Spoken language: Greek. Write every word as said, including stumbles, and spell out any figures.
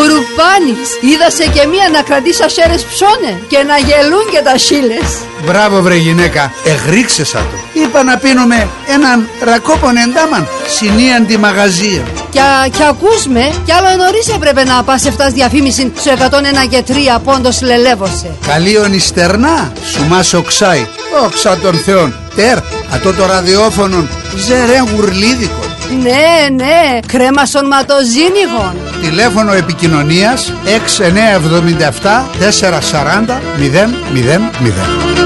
Κουρουπάνης, είδασε και μία να κρατήσει ασέρες ψώνε και να γελούν και τα σίλες. Μπράβο βρε γυναίκα, εγρίξεσα το. Είπα να πίνουμε έναν ρακόπον εντάμαν, συνίαν τη μαγαζία. Κι, κι ακούς με, κι άλλο νωρίς έπρεπε να πας εφτάς διαφήμιση στο εκατόν ένα και τρία πόντος λελεύωσε. Καλίον ιστερνά, σου μας οξάει, όξα των θεών. Τερ, ατό το ραδιόφωνο, ζερέν γουρλίδικο. Ναι, ναι, κρέμα σωματοζήνιγων. Τηλέφωνο επικοινωνίας έξι εννιά εβδομήντα επτά τετρακόσια σαράντα μηδέν μηδέν μηδέν.